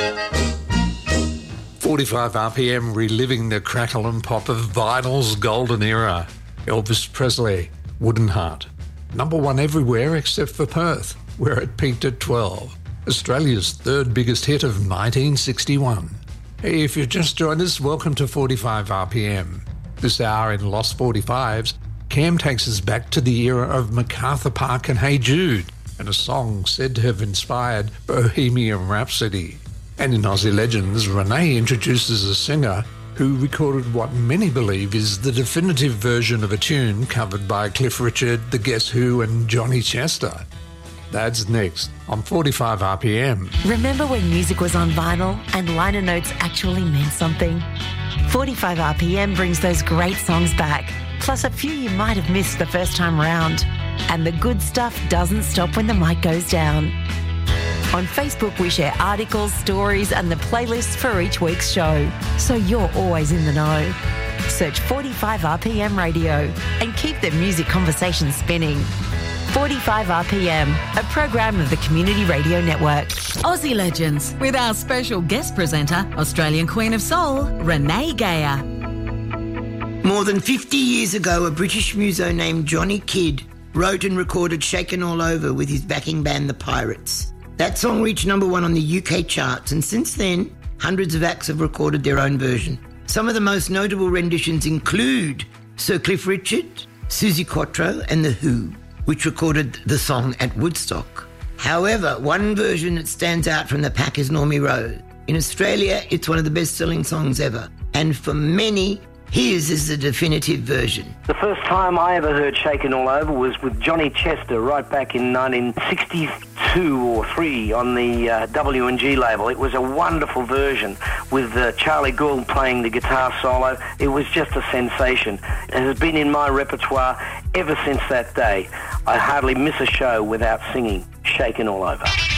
45 RPM reliving the crackle and pop of vinyl's golden era. Elvis Presley, Wooden Heart. Number one everywhere except for Perth, where it peaked at 12. Australia's third biggest hit of 1961. Hey, if you've just joined us, welcome to 45 RPM. This hour in Lost 45s, Cam takes us back to the era of MacArthur Park and Hey Jude, and a song said to have inspired Bohemian Rhapsody. And in Aussie Legends, Renee introduces a singer who recorded what many believe is the definitive version of a tune covered by Cliff Richard, The Guess Who and Johnny Chester. That's next on 45 RPM. Remember when music was on vinyl and liner notes actually meant something? 45 RPM brings those great songs back, plus a few you might have missed the first time round. And the good stuff doesn't stop when the mic goes down. On Facebook, we share articles, stories, and the playlists for each week's show, so you're always in the know. Search 45 RPM Radio and keep the music conversation spinning. 45 RPM, a program of the Community Radio Network. Aussie Legends, with our special guest presenter, Australian Queen of Soul, Renee Geyer. More than 50 years ago, a British muso named Johnny Kidd wrote and recorded Shaken All Over with his backing band, The Pirates. That song reached number one on the UK charts, and since then, hundreds of acts have recorded their own version. Some of the most notable renditions include Sir Cliff Richard, Suzi Quatro, and The Who, which recorded the song at Woodstock. However, one version that stands out from the pack is Normie Rowe. In Australia, it's one of the best-selling songs ever, and for many, his is the definitive version. The first time I ever heard Shaken All Over was with Johnny Chester right back in 1962 or 3 on the W&G label. It was a wonderful version with Charlie Gould playing the guitar solo. It was just a sensation. It has been in my repertoire ever since that day. I hardly miss a show without singing Shaken All Over.